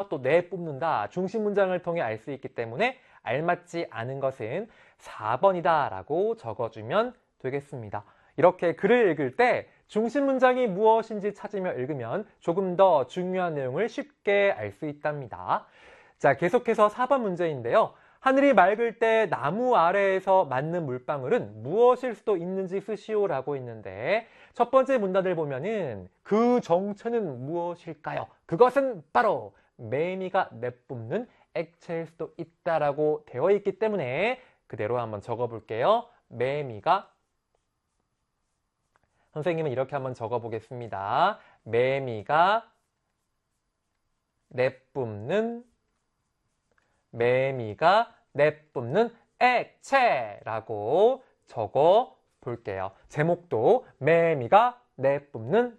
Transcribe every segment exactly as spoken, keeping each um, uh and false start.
또 내뿜는다, 중심 문장을 통해 알 수 있기 때문에 알맞지 않은 것은 사 번이다 라고 적어주면 되겠습니다. 이렇게 글을 읽을 때 중심 문장이 무엇인지 찾으며 읽으면 조금 더 중요한 내용을 쉽게 알 수 있답니다. 자, 계속해서 사 번 문제인데요. 하늘이 맑을 때 나무 아래에서 맞는 물방울은 무엇일 수도 있는지 쓰시오라고 있는데, 첫 번째 문단을 보면은 그 정체는 무엇일까요? 그것은 바로 매미가 내뿜는 액체일 수도 있다라고 되어 있기 때문에 그대로 한번 적어 볼게요. 매미가, 선생님은 이렇게 한번 적어 보겠습니다. 매미가 내뿜는 매미가 내뿜는 액체라고 적어 볼게요. 제목도 매미가 내뿜는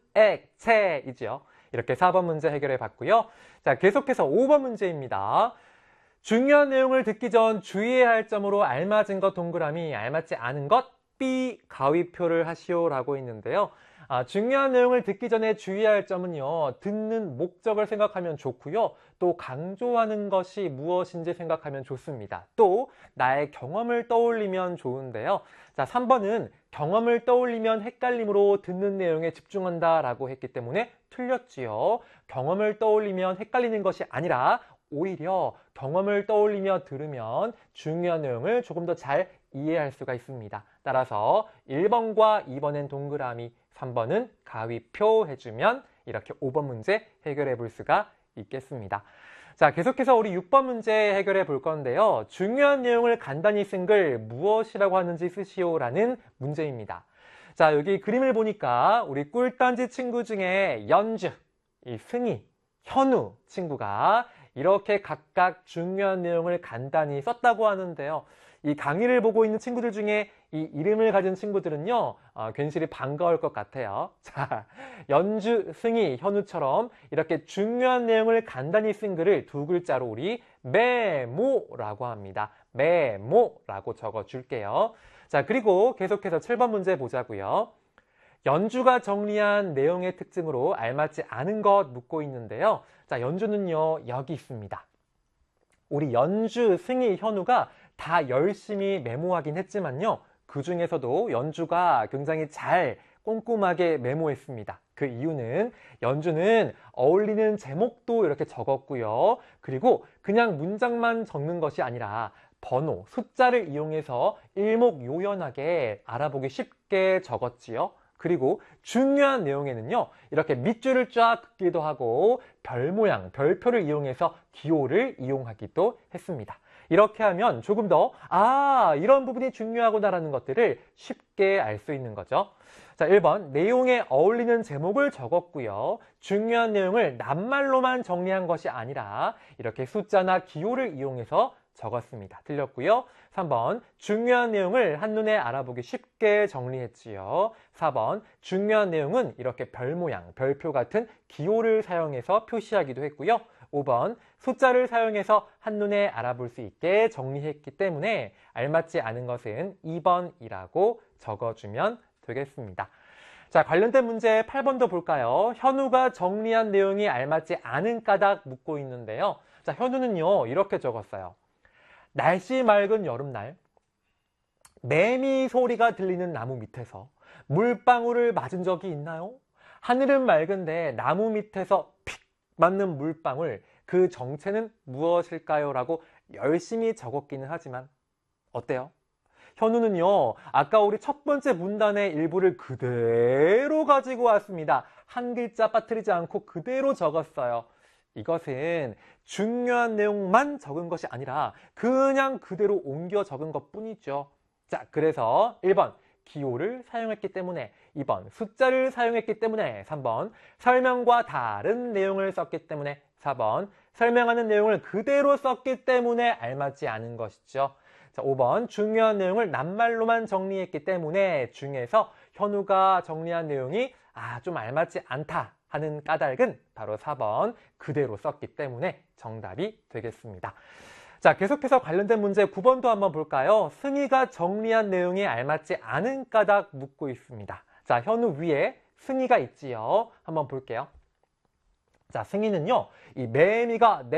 액체이지요. 이렇게 사 번 문제 해결해 봤고요. 자, 계속해서 오 번 문제입니다. 중요한 내용을 듣기 전 주의해야 할 점으로 알맞은 것 동그라미, 알맞지 않은 것 B 가위표를 하시오라고 있는데요. 아, 중요한 내용을 듣기 전에 주의해야 할 점은요, 듣는 목적을 생각하면 좋고요, 또 강조하는 것이 무엇인지 생각하면 좋습니다. 또 나의 경험을 떠올리면 좋은데요. 자, 삼 번은 경험을 떠올리면 헷갈림으로 듣는 내용에 집중한다 라고 했기 때문에 틀렸지요. 경험을 떠올리면 헷갈리는 것이 아니라 오히려 경험을 떠올리며 들으면 중요한 내용을 조금 더 잘 이해할 수가 있습니다. 따라서 일 번과 이 번은 동그라미, 삼 번은 가위표 해주면 이렇게 오 번 문제 해결해 볼 수가 있겠습니다. 자, 계속해서 우리 육 번 문제 해결해 볼 건데요. 중요한 내용을 간단히 쓴 글 무엇이라고 하는지 쓰시오라는 문제입니다. 자, 여기 그림을 보니까 우리 꿀단지 친구 중에 연주, 이 승희, 현우 친구가 이렇게 각각 중요한 내용을 간단히 썼다고 하는데요. 이 강의를 보고 있는 친구들 중에 이 이름을 가진 친구들은요, 어, 괜시리 반가울 것 같아요. 자, 연주, 승희, 현우처럼 이렇게 중요한 내용을 간단히 쓴 글을 두 글자로 우리 메모라고 합니다. 메모라고 적어줄게요. 자, 그리고 계속해서 칠 번 문제 보자고요. 연주가 정리한 내용의 특징으로 알맞지 않은 것 묻고 있는데요. 자, 연주는요, 여기 있습니다. 우리 연주, 승희, 현우가 다 열심히 메모하긴 했지만요, 그 중에서도 연주가 굉장히 잘 꼼꼼하게 메모했습니다. 그 이유는 연주는 어울리는 제목도 이렇게 적었고요. 그리고 그냥 문장만 적는 것이 아니라 번호, 숫자를 이용해서 일목요연하게 알아보기 쉽게 적었지요. 그리고 중요한 내용에는요, 이렇게 밑줄을 쫙 긋기도 하고 별 모양, 별표를 이용해서 기호를 이용하기도 했습니다. 이렇게 하면 조금 더 아, 이런 부분이 중요하구나라는 것들을 쉽게 알 수 있는 거죠. 자, 일 번 내용에 어울리는 제목을 적었고요. 중요한 내용을 낱말로만 정리한 것이 아니라 이렇게 숫자나 기호를 이용해서 적었습니다. 틀렸고요. 삼 번 중요한 내용을 한눈에 알아보기 쉽게 정리했지요. 사 번 중요한 내용은 이렇게 별 모양, 별표 같은 기호를 사용해서 표시하기도 했고요. 오 번 숫자를 사용해서 한눈에 알아볼 수 있게 정리했기 때문에 알맞지 않은 것은 이 번이라고 적어주면 되겠습니다. 자, 관련된 문제 팔 번도 볼까요? 현우가 정리한 내용이 알맞지 않은 까닭 묻고 있는데요. 자, 현우는요, 이렇게 적었어요. 날씨 맑은 여름날 매미 소리가 들리는 나무 밑에서 물방울을 맞은 적이 있나요? 하늘은 맑은데 나무 밑에서 픽 맞는 물방울, 그 정체는 무엇일까요? 라고 열심히 적었기는 하지만 어때요? 현우는요, 아까 우리 첫 번째 문단의 일부를 그대로 가지고 왔습니다. 한 글자 빠뜨리지 않고 그대로 적었어요. 이것은 중요한 내용만 적은 것이 아니라 그냥 그대로 옮겨 적은 것 뿐이죠. 자, 그래서 일 번 기호를 사용했기 때문에, 이 번 숫자를 사용했기 때문에, 삼 번 설명과 다른 내용을 썼기 때문에, 사 번 설명하는 내용을 그대로 썼기 때문에 알맞지 않은 것이죠. 자, 오 번 중요한 내용을 낱말로만 정리했기 때문에 중에서 현우가 정리한 내용이 아, 좀 알맞지 않다 하는 까닭은 바로 사 번 그대로 썼기 때문에 정답이 되겠습니다. 자, 계속해서 관련된 문제 구 번도 한번 볼까요? 승희가 정리한 내용이 알맞지 않은 까닭 묻고 있습니다. 자, 현우 위에 승희가 있지요. 한번 볼게요. 자, 승희는요, 이 매미가 내